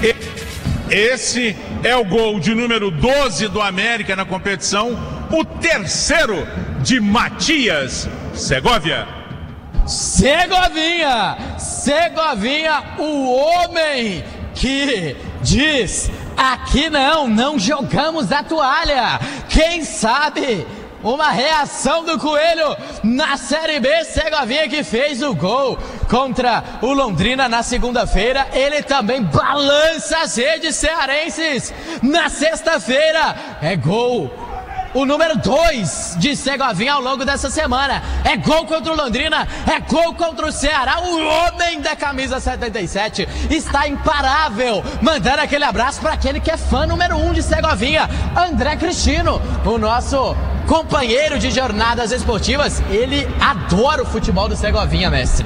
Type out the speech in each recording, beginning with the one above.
Esse é o gol de número 12 do América na competição, o terceiro de Matias Segovia. Segovinha, o homem que diz: aqui não jogamos a toalha. Quem sabe uma reação do Coelho na Série B. Segovinha, que fez o gol contra o Londrina na segunda-feira, ele também balança as redes cearenses na sexta-feira. É gol, o número 2 de Segovinha ao longo dessa semana. É gol contra o Londrina, é gol contra o Ceará. O homem da camisa 77 está imparável, mandando aquele abraço para aquele que é fã número 1 de Segovinha, André Cristino, o nosso companheiro de jornadas esportivas. Ele adora o futebol do Segovinha, mestre.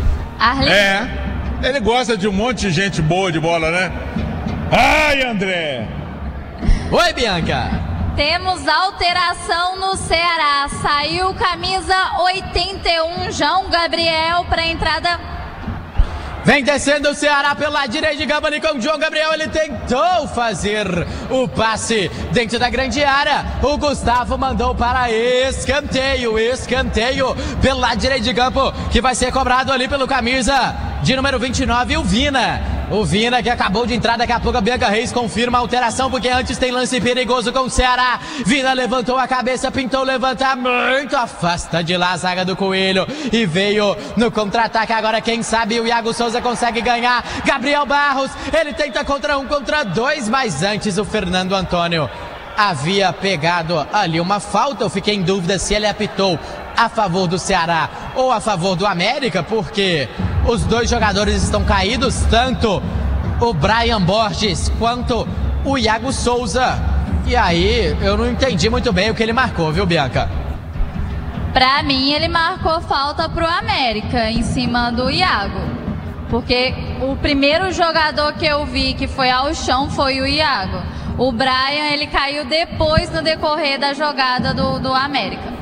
Ele gosta de um monte de gente boa de bola, né? Ai, André! Oi, Bianca! Temos alteração no Ceará. Saiu camisa 81, João Gabriel, para a entrada. Vem descendo o Ceará pela direita de campo ali com o João Gabriel. Ele tentou fazer o passe dentro da grande área. O Gustavo mandou para escanteio pela direita de campo, que vai ser cobrado ali pelo camisa de número 29, o Vina. O Vina, que acabou de entrar. Daqui a pouco a Bianca Reis confirma a alteração, porque antes tem lance perigoso com o Ceará. Vina levantou a cabeça, pintou levantamento, afasta de lá a zaga do Coelho e veio no contra-ataque. Agora quem sabe o Iago Souza consegue ganhar. Gabriel Barros, ele tenta contra 1 contra 2, mas antes o Fernando Antônio havia pegado ali uma falta. Eu fiquei em dúvida se ele apitou a favor do Ceará ou a favor do América, porque os dois jogadores estão caídos, tanto o Brian Borges quanto o Iago Souza. E aí eu não entendi muito bem o que ele marcou, viu, Bianca? Pra mim, ele marcou falta pro América em cima do Iago, porque o primeiro jogador que eu vi que foi ao chão foi o Iago. O Brian, ele caiu depois no decorrer da jogada do América.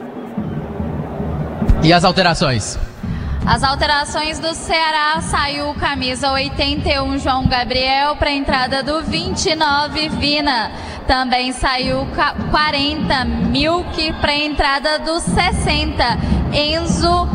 E as alterações? As alterações do Ceará: saiu camisa 81, João Gabriel, para a entrada do 29, Vina. Também saiu 40, Milk, para a entrada do 60, Enzo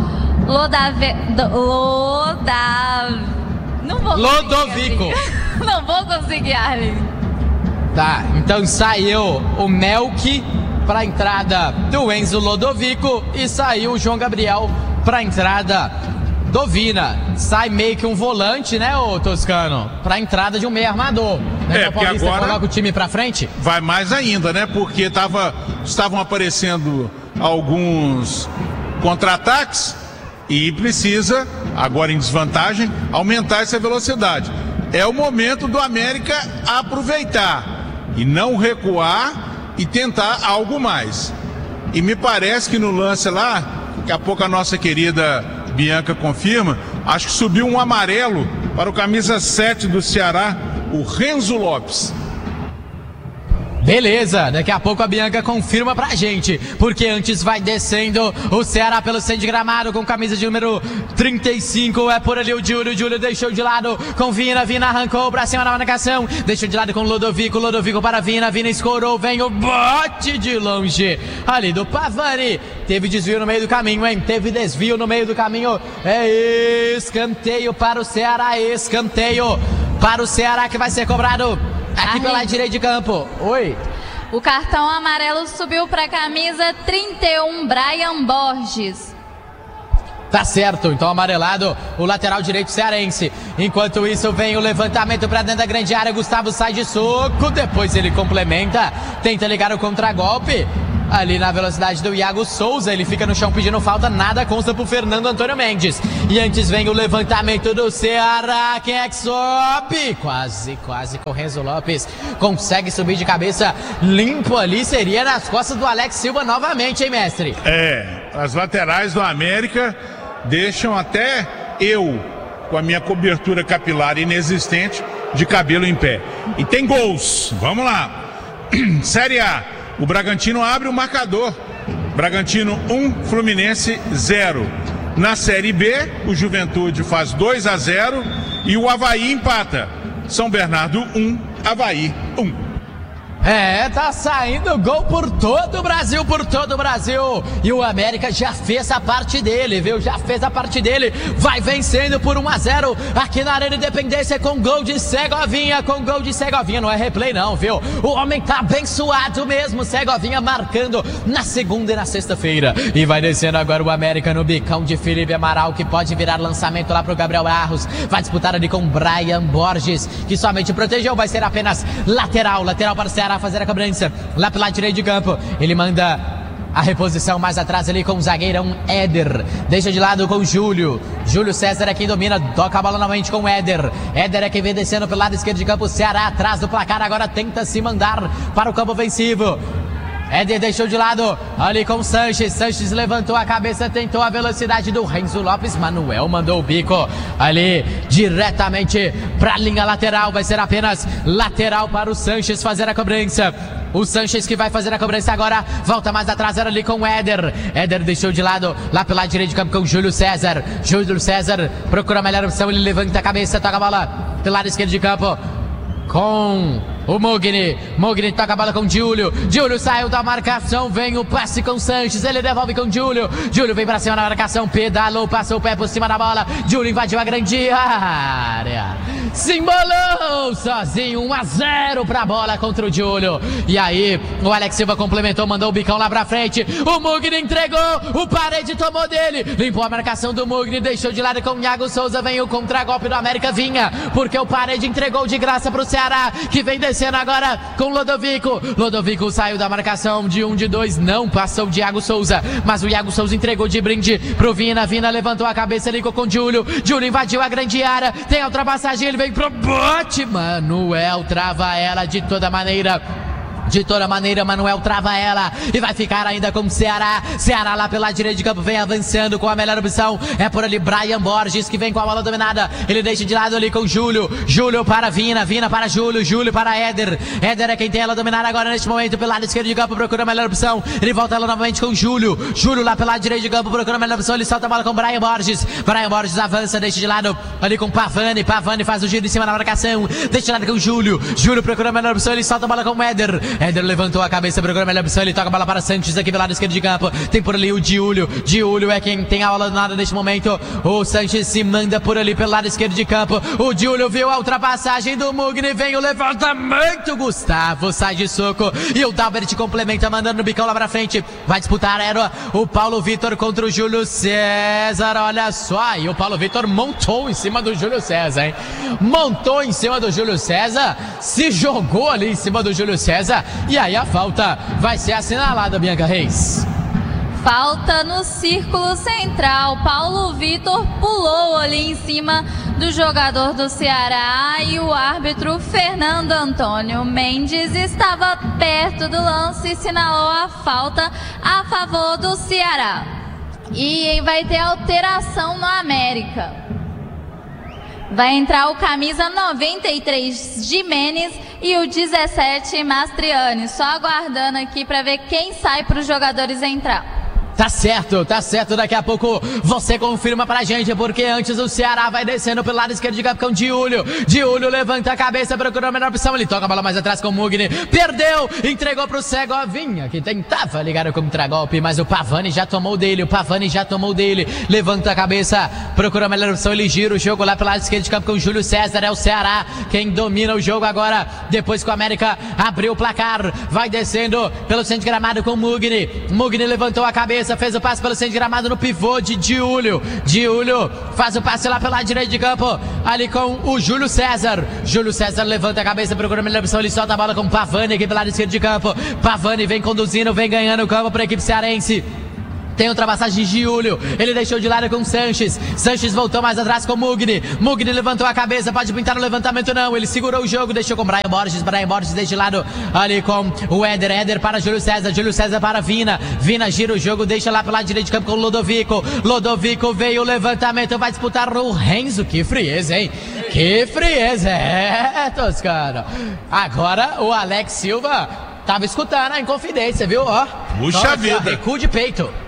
Lodovico. Não vou conseguir, Arlen. Tá, então saiu o Melk para a entrada do Enzo Lodovico e saiu o João Gabriel para a entrada do Vina. Sai meio que um volante, né, ô Toscano? Para a entrada de um meio armador. Né? Porque agora coloca o time para frente. Vai mais ainda, né? Porque estavam aparecendo alguns contra-ataques e precisa, agora em desvantagem, aumentar essa velocidade. É o momento do América aproveitar e não recuar e tentar algo mais. E me parece que no lance lá, daqui a pouco a nossa querida Bianca confirma, acho que subiu um amarelo para o camisa 7 do Ceará, o Renzo Lopes. Beleza, daqui a pouco a Bianca confirma pra gente, porque antes vai descendo o Ceará pelo centro de gramado com camisa de número 35, é por ali o Júlio deixou de lado com Vina arrancou pra cima na marcação, deixou de lado com Lodovico para Vina escorou, vem o bote de longe ali do Pavani, teve desvio no meio do caminho, hein? Teve desvio no meio do caminho, é escanteio para o Ceará, que vai ser cobrado aqui pela direita de campo. Oi. O cartão amarelo subiu para a camisa 31, Brian Borges. Tá certo, então amarelado o lateral direito cearense. Enquanto isso vem o levantamento para dentro da grande área, Gustavo sai de soco, depois ele complementa, tenta ligar o contragolpe. Ali na velocidade do Iago Souza, ele fica no chão pedindo falta, nada consta pro Fernando Antônio Mendes. E antes vem o levantamento do Ceará, quem é que sobe? Quase com o Renzo Lopes, consegue subir de cabeça limpo ali, seria nas costas do Alex Silva novamente, hein, mestre? As laterais do América deixam até eu, com a minha cobertura capilar inexistente, de cabelo em pé. E tem gols, vamos lá. Série A. O Bragantino abre o marcador. Bragantino 1, Fluminense 0. Na Série B, o Juventude faz 2-0 e o Avaí empata. São Bernardo 1, Avaí 1. Tá saindo gol por todo o Brasil, E o América já fez a parte dele, viu? Já fez a parte dele. Vai vencendo por 1-0 aqui na Arena Independência com gol de Segovinha. Não é replay não, viu? O homem tá abençoado mesmo. Segovinha marcando na segunda e na sexta-feira. E vai descendo agora o América no bicão de Felipe Amaral, que pode virar lançamento lá pro Gabriel Barros. Vai disputar ali com Brian Borges, que somente protegeu. Vai ser apenas lateral para o Ceará fazer a cobrança lá pelo lado direito de campo. Ele manda a reposição mais atrás ali com o zagueirão Éder. Deixa de lado com o Júlio César é quem domina, toca a bola novamente com o Éder é quem vem descendo pelo lado esquerdo de campo. O Ceará atrás do placar, agora tenta se mandar para o campo ofensivo. Éder deixou de lado ali com o Sanches levantou a cabeça, tentou a velocidade do Renzo Lopes. Manuel mandou o bico ali diretamente para a linha lateral. Vai ser apenas lateral para o Sanches fazer a cobrança. O Sanches que vai fazer a cobrança agora, volta mais atrás ali com o Éder deixou de lado lá pelo lado direito de campo com o Júlio César procura a melhor opção, ele levanta a cabeça, toca a bola pelo lado esquerdo de campo com o Mugni toca a bola com o Júlio saiu da marcação, vem o passe com o Sanches, ele devolve com o Júlio vem pra cima na marcação, pedalou, passou o pé por cima da bola, Júlio invadiu a grande área, se embolou sozinho, 1-0 pra bola contra o Júlio. E aí o Alex Silva complementou, mandou o bicão lá pra frente, o Mugni entregou, o Parede tomou dele, limpou a marcação do Mugni, deixou de lado com o Iago Souza, vem o contragolpe do América, porque o Parede entregou de graça pro Ceará, que vem descendo agora com o Lodovico saiu da marcação de 1, de 2, não passou o Iago Souza, mas o Iago Souza entregou de brinde pro Vina levantou a cabeça, ligou com o Júlio invadiu a grande área, tem a ultrapassagem, ele vem pro bote, Manuel trava ela de toda maneira, Manuel trava ela e vai ficar ainda com o Ceará lá pela direita de campo, vem avançando com a melhor opção, é por ali Brian Borges que vem com a bola dominada, ele deixa de lado ali com Júlio para Vina para Júlio para Éder é quem tem ela dominada agora neste momento pelo lado esquerdo de campo, procura a melhor opção, ele volta ela novamente com Júlio lá pelo lado direito de campo, procura a melhor opção, ele solta a bola com Brian Borges avança, deixa de lado ali com Pavani faz o giro em cima da marcação, deixa de lado com Júlio procura a melhor opção, ele solta a bola com Éder levantou a cabeça, procura a melhor opção, ele toca a bola para Sanches aqui pelo lado esquerdo de campo, tem por ali o Júlio é quem tem a bola do nada neste momento, o Sanches se manda por ali pelo lado esquerdo de campo, o Júlio viu a ultrapassagem do Mugni, vem o levantamento, Gustavo sai de soco e o Dalbert complementa, mandando o bicão lá pra frente, vai disputar o Paulo Vitor contra o Júlio César, olha só, e o Paulo Vitor montou em cima do Júlio César, hein? Se jogou ali em cima do Júlio César, e aí a falta vai ser assinalada, Bianca Reis. Falta no círculo central, Paulo Vitor pulou ali em cima do jogador do Ceará e o árbitro Fernando Antônio Mendes estava perto do lance e sinalou a falta a favor do Ceará. E vai ter alteração no América. Vai entrar o camisa 93 Jimenez e o 17 Mastriani. Só aguardando aqui para ver quem sai para os jogadores entrar. Tá certo, daqui a pouco você confirma pra gente, porque antes o Ceará vai descendo pelo lado esquerdo de campo com Júlio levanta a cabeça, procura a melhor opção, ele toca a bola mais atrás com o Mugni, perdeu, entregou pro Segovinha, que tentava ligar o contragolpe, mas o Pavani já tomou dele, levanta a cabeça, procura a melhor opção, ele gira o jogo lá pelo lado esquerdo de campo com o Júlio César, é o Ceará quem domina o jogo agora, depois que o América abriu o placar, vai descendo pelo centro de gramado com o Mugni levantou a cabeça, fez o passe pelo centro de gramado no pivô de Júlio faz o passe lá pelo lado direito de campo, ali com o Júlio César levanta a cabeça, procura a melhor opção, ele solta a bola com o Pavani aqui pelo lado esquerdo de campo, Pavani vem conduzindo, vem ganhando o campo para a equipe cearense. Tem ultrapassagem de Júlio, ele deixou de lado com o Sanches voltou mais atrás com o Mugni levantou a cabeça, pode pintar no levantamento não, ele segurou o jogo, deixou com Brian Borges deixa de lado ali com o Éder para Júlio César para Vina gira o jogo, deixa lá pelo lado direito de campo com o Lodovico veio o levantamento, vai disputar o Renzo, que frieza, hein? Toscano. Agora o Alex Silva tava escutando a Inconfidência, viu? Puxa vida.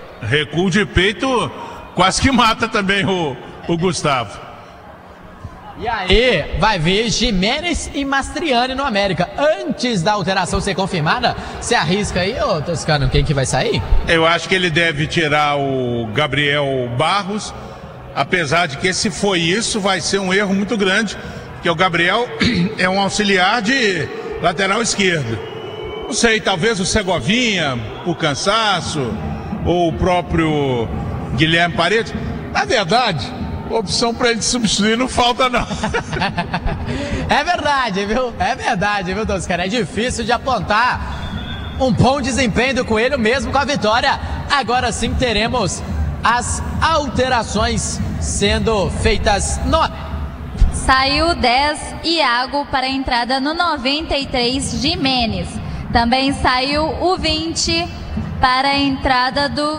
Recuo de peito quase que mata também o Gustavo. E aí, vai ver Gimenez e Mastriani no América. Antes da alteração ser confirmada, você arrisca aí, ô Toscano, quem que vai sair? Eu acho que ele deve tirar o Gabriel Barros, apesar de que se for isso, vai ser um erro muito grande, porque o Gabriel é um auxiliar de lateral esquerdo. Não sei, talvez o Segovinha, o cansaço, ou o próprio Guilherme Paredes. Na verdade, opção para ele substituir não falta, não. É verdade, viu, Toscano? É difícil de apontar um bom desempenho do Coelho, mesmo com a vitória. Agora sim teremos as alterações sendo feitas no... Saiu 10, Iago, para a entrada no 93, Gimenez. Também saiu o 20 para a entrada do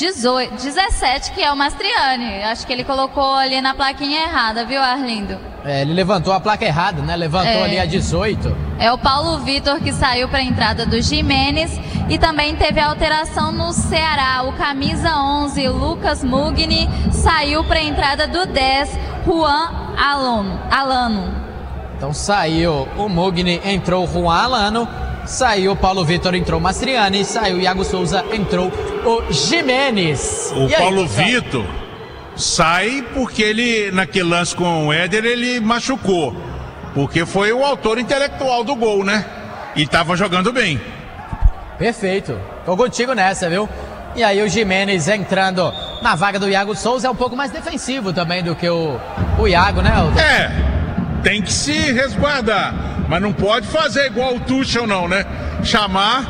17, que é o Mastriani. Acho que ele colocou ali na plaquinha errada, viu, Arlindo? Ele levantou a placa errada, né? Levantou ali a 18. É o Paulo Vitor que saiu para a entrada do Gimenez. E também teve alteração no Ceará. O camisa 11, Lucas Mugni, saiu para a entrada do 10, Juan Alano. Então saiu o Mugni, entrou o Juan Alano. Saiu o Paulo Vitor, entrou o Mastriani. Saiu o Iago Souza, entrou o Gimenez. O Paulo Vitor sai porque ele, naquele lance com o Éder, ele machucou. Porque foi o autor intelectual do gol, né? E estava jogando bem. Perfeito. Tô contigo nessa, viu? E aí o Gimenez entrando na vaga do Iago Souza, é um pouco mais defensivo também do que o Iago, né? Tem que se resguardar. Mas não pode fazer igual o Tuchel, não, né? Chamar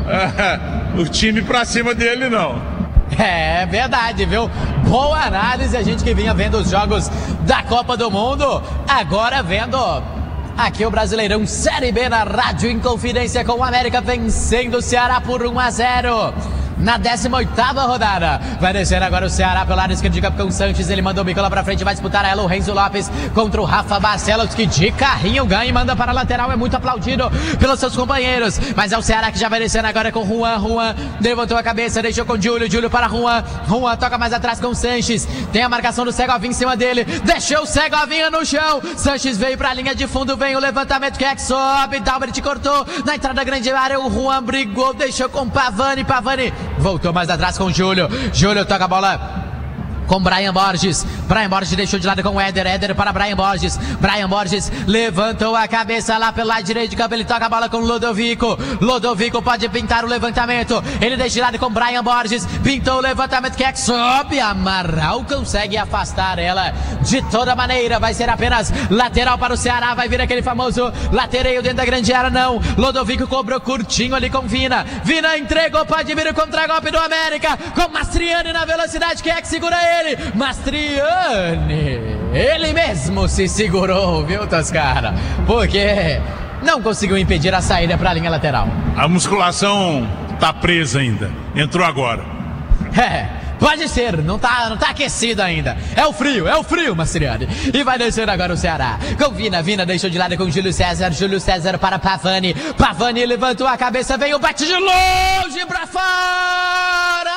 o time pra cima dele, não. É verdade, viu? Boa análise, a gente que vinha vendo os jogos da Copa do Mundo, agora vendo aqui o Brasileirão Série B na Rádio Inconfidência, com o América vencendo o Ceará por 1-0. Na 18ª rodada, vai descer agora o Ceará pelo lado esquerdo de campo com o Sanches. Ele mandou o bico lá pra frente, vai disputar ela o Renzo Lopes contra o Rafa Barcelos, que de carrinho ganha e manda para a lateral. É muito aplaudido pelos seus companheiros, mas é o Ceará que já vai descendo agora com o Juan levantou a cabeça, deixou com o Júlio para Juan toca mais atrás com o Sanches. Tem a marcação do Segovinha em cima dele, deixou o Segovinha no chão. Sanches veio pra linha de fundo, vem o levantamento, que é que sobe, Dalbert cortou na entrada da grande área. O Juan brigou, deixou com o Pavani voltou mais atrás com o Júlio toca a bola com Brian Borges deixou de lado com o Éder para Brian Borges levantou a cabeça lá pelo lado direito de campo, ele toca a bola com o Lodovico pode pintar o levantamento, ele deixa de lado com Brian Borges, pintou o levantamento, que é que sobe, Amaral consegue afastar ela de toda maneira, vai ser apenas lateral para o Ceará, vai vir aquele famoso latereio dentro da grande área, não, Lodovico cobrou curtinho ali com Vina entregou, pode vir o contragolpe do América, com Mastriani na velocidade, que é que segura ele? Mastriani, ele mesmo se segurou, viu, Toscano? Porque não conseguiu impedir a saída para a linha lateral. A musculação tá presa ainda, entrou agora. Pode ser, não tá aquecido ainda. É o frio, Mastriani. E vai descer agora o Ceará. Com Vina deixou de lado com Júlio César para Pavani levantou a cabeça, veio, bate de longe pra fora!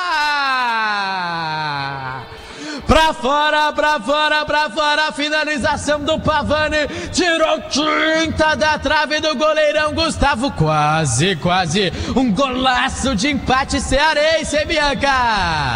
Pra fora, a finalização do Pavani, tirou tinta da trave do goleirão Gustavo, quase, um golaço de empate cearense, Bianca!